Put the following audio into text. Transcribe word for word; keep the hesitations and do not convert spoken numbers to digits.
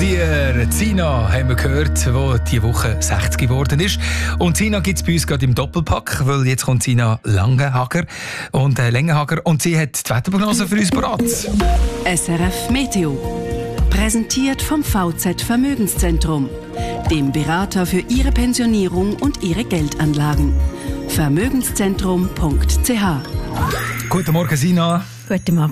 dir. Zina haben wir gehört, die diese Woche sechzig geworden ist. Und Zina gibt es bei uns gerade im Doppelpack, weil jetzt kommt Zina Langenhager und äh, Längenhager und sie hat die Wetterprognose für uns parat. S R F Meteo. Präsentiert vom V Z Vermögenszentrum, dem Berater für Ihre Pensionierung und Ihre Geldanlagen. vermögenszentrum punkt c h. Guten Morgen, Zina. Guten Morgen.